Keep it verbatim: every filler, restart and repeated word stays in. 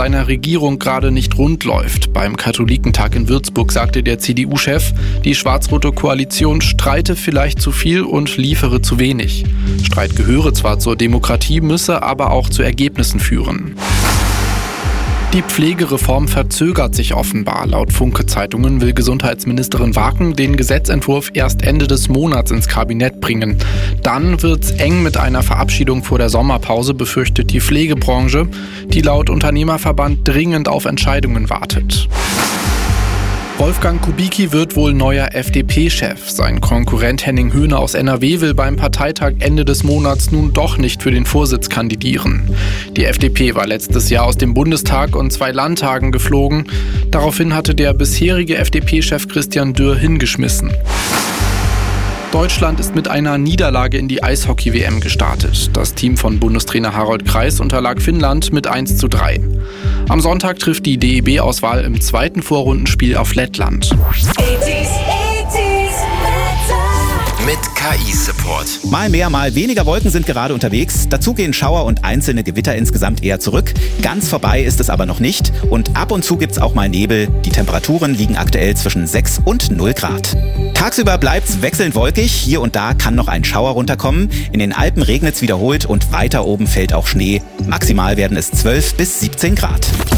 seiner Regierung gerade nicht rund läuft. Beim Katholikentag in Würzburg sagte der C D U-Chef, die schwarz-rote Koalition streite vielleicht zu viel und liefere zu wenig. Streit gehöre zwar zur Demokratie, müsse aber auch zu Ergebnissen führen. Die Pflegereform verzögert sich offenbar. Laut Funke-Zeitungen will Gesundheitsministerin Waken den Gesetzentwurf erst Ende des Monats ins Kabinett bringen. Dann wird's eng mit einer Verabschiedung vor der Sommerpause, befürchtet die Pflegebranche, die laut Unternehmerverband dringend auf Entscheidungen wartet. Wolfgang Kubicki wird wohl neuer F D P-Chef. Sein Konkurrent Henning Höhne aus N R W will beim Parteitag Ende des Monats nun doch nicht für den Vorsitz kandidieren. Die F D P war letztes Jahr aus dem Bundestag und zwei Landtagen geflogen. Daraufhin hatte der bisherige F D P-Chef Christian Dürr hingeschmissen. Deutschland ist mit einer Niederlage in die Eishockey-W M gestartet. Das Team von Bundestrainer Harald Kreis unterlag Finnland mit eins zu drei. Am Sonntag trifft die D E B-Auswahl im zweiten Vorrundenspiel auf Lettland. Mit K I-Support. Mal mehr, mal weniger Wolken sind gerade unterwegs. Dazu gehen Schauer und einzelne Gewitter insgesamt eher zurück. Ganz vorbei ist es aber noch nicht. Und ab und zu gibt's auch mal Nebel. Die Temperaturen liegen aktuell zwischen sechs und null Grad. Tagsüber bleibt's wechselnd wolkig. Hier und da kann noch ein Schauer runterkommen. In den Alpen regnet's wiederholt und weiter oben fällt auch Schnee. Maximal werden es zwölf bis siebzehn Grad.